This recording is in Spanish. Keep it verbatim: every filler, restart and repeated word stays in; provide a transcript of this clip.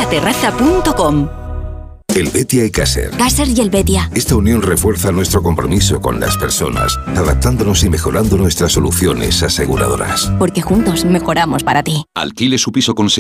laterraza punto com. Helvetia y Caser. Caser y Helvetia. Esta unión refuerza nuestro compromiso con las personas, adaptándonos y mejorando nuestras soluciones aseguradoras. Porque juntos mejoramos para ti. Alquile su piso con